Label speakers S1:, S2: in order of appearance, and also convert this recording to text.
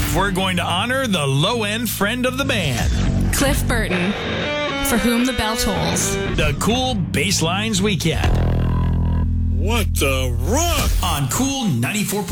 S1: we're going to honor the low-end friend of the band.
S2: Cliff Burton, for whom the bell tolls.
S1: The Cool Basslines Weekend.
S3: What the rock?
S1: On Cool 94.